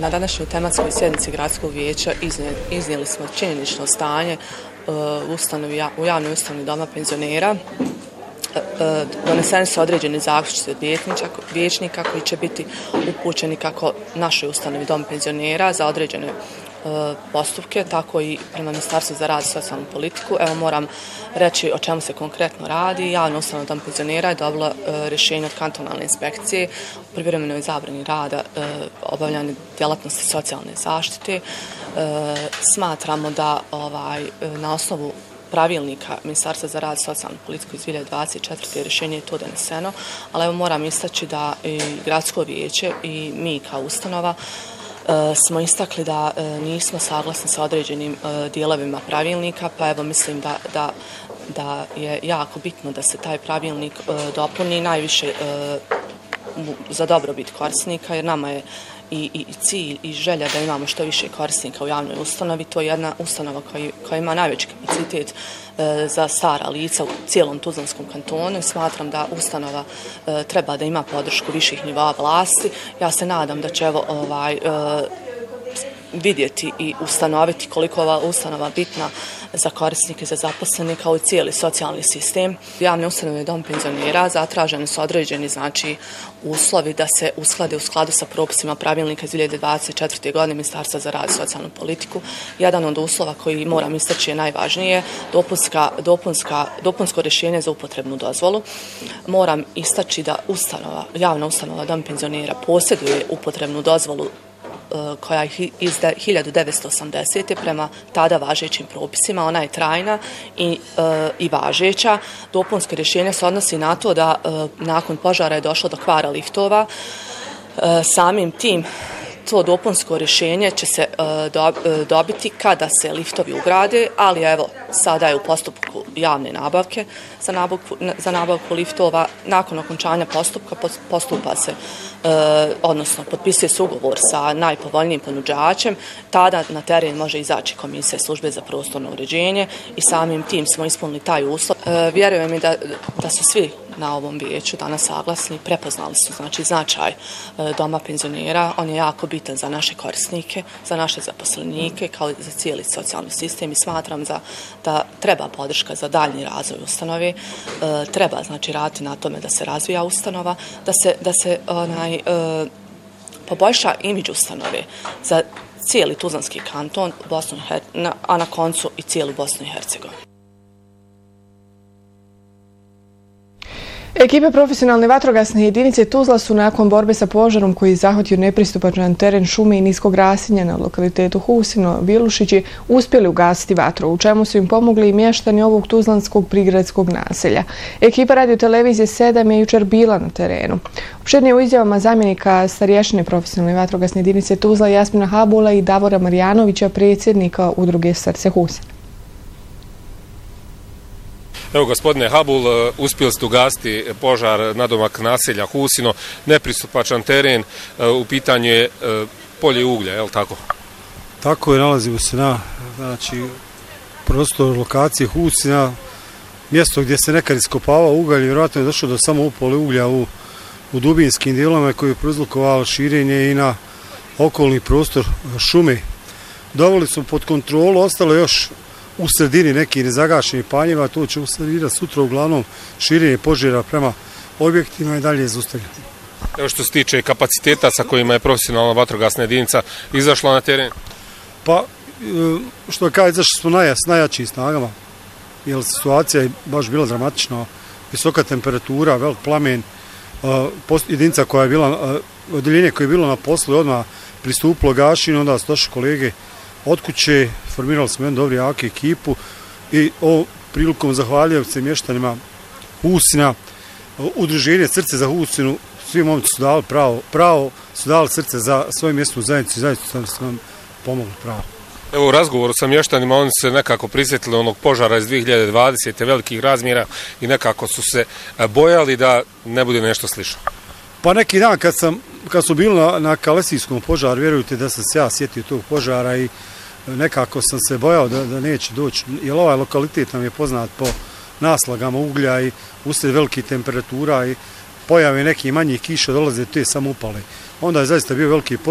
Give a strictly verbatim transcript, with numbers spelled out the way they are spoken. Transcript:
Na današnjoj tematskoj sjednici Gradskog vijeća iznijeli smo činjenično stanje u, ustanovi, u javnoj ustanovi Doma penzionera. Doneseni su određeni zaključci od vijećnika koji će biti upućeni kako našoj ustanovi Dom penzionera za određene postupke, tako i prema Ministarstvu za rad i socijalnu politiku. Evo moram reći o čemu se konkretno radi. Javna ustanova Dom penzionera je dobila rješenje od kantonalne inspekcije u privremenoj zabrani rada obavljanja djelatnosti socijalne zaštite. Smatramo da ovaj, na osnovu pravilnika Ministarstva za rad i socijalnu politiku iz dvije hiljade dvadeset četvrte rješenje je to doneseno, ali evo moram istaći da i Gradsko vijeće i mi kao ustanova smo istakli da nismo saglasni sa određenim dijelovima pravilnika, pa evo mislim da, da, da je jako bitno da se taj pravilnik dopuni najviše za dobrobit korisnika, jer nama je I, i cilj i želja da imamo što više korisnika u javnoj ustanovi. To je jedna ustanova koja, koja ima najveći kapacitet e, za stara lica u cijelom Tuzlanskom kantonu i smatram da ustanova e, treba da ima podršku viših nivoa vlasti. Ja se nadam da će evo ovaj, e, vidjeti i ustanoviti koliko ova ustanova bitna za korisnike, za zaposlene, kao i cijeli socijalni sistem. Javne ustanove Dom penzionera zatraženi su određeni znači uslovi da se usklade u skladu sa propisima pravilnika iz dvije hiljade dvadeset četvrte godine Ministarstva za rad i socijalnu politiku. Jedan od uslova koji moram istaći je najvažnije, dopunska, dopunska, dopunsko rješenje za upotrebnu dozvolu. Moram istaći da ustanova, javna ustanova Dom penzionera posjeduje upotrebnu dozvolu koja je izda hiljadu devetsto osamdesete prema tada važećim propisima. Ona je trajna i, e, i važeća. Dopunsko rješenje se odnosi na to da e, nakon požara je došlo do kvara liftova. E, samim tim to dopunsko rješenje će se e, do, e, dobiti kada se liftovi ugrade, ali evo sada je u postupku javne nabavke za nabavku, za nabavku liftova. Nakon okončanja postupka postupa se E, odnosno potpisuje se ugovor sa najpovoljnijim ponuđačem, tada na teren može izaći komisija službe za prostorno uređenje i samim tim smo ispunili taj uslov. E, vjerujem mi da, da su svi na ovom vijeću danas saglasni, prepoznali su znači značaj e, Doma penzionera. On je jako bitan za naše korisnike, za naše zaposlenike, kao i za cijeli socijalni sistem i smatram da, da treba podrška za daljnji razvoj ustanove. E, treba znači raditi na tome da se razvija ustanova, da se, da se onaj, e, poboljša imidž ustanove za cijeli Tuzlanski kanton, Bosnu i Her- a na koncu i cijelu Bosnu i Hercegovinu. Ekipe profesionalne vatrogasne jedinice Tuzla su nakon borbe sa požarom koji je zahvatio nepristupačan teren šume i niskog rasinja na lokalitetu Husino Bilušići uspjeli ugasiti vatru, u čemu su im pomogli i mještani ovog tuzlanskog prigradskog naselja. Ekipa radiotelevizije sedam je jučer bila na terenu. Opširnije u izjavama zamjenika starješine profesionalne vatrogasne jedinice Tuzla Jasmina Habula i Davora Marjanovića, predsjednika udruge Srce Husina. Evo, gospodine Habul, uspjeli ste ugasiti požar nadomak naselja Husino, nepristupačan teren, u pitanju je polje uglja, je li tako? Tako je, nalazimo se na znači, prostoru lokacije Husina, mjesto gdje se nekad iskopavao ugalj, vjerojatno je došlo do samo upale uglja u, u dubinskim dijelama koji je prouzrokovalo širenje i na okolni prostor šume. Doveli smo pod kontrolu, ostalo još u sredini neki nezagašeni panjeva, to će uslediti sutra uglavnom širenje požara prema objektima i dalje zaustavljati. Evo što se tiče kapaciteta sa kojima je profesionalna vatrogasna jedinica izašla na teren? Pa, što je kada izašli smo naja, s najjačim snagama, jer situacija je baš bila dramatična, visoka temperatura, velik plamen, jedinica koja je bila, odjeljenje koje je bilo na poslu odmah pristupilo gašenju, onda su došli kolege od kuće, formirali smo jednu dobru jaku ekipu i ovom prilikom zahvaljujem se mještanima Husina, udruženje Srce za Husinu, svi momci su dali pravo, pravo su dali srce za svoju mjesnu zajednicu i zajednicu su nam pomogli pravo. Evo u razgovoru sa mještanima oni se nekako prisjetili onog požara iz dvije hiljade dvadesete velikih razmjera i nekako su se bojali da ne bude nešto slično. Pa neki dan kad, sam, kad su bili na, na Kalesijskom požaru, vjerujte da sam se ja sjetio tog požara i nekako sam se bojao da, da neće doći, jer ovaj lokalitet nam je poznat po naslagama uglja i usred velikih temperatura i pojave nekih manjih kiša dolaze te samo upale. Onda je zaista bio veliki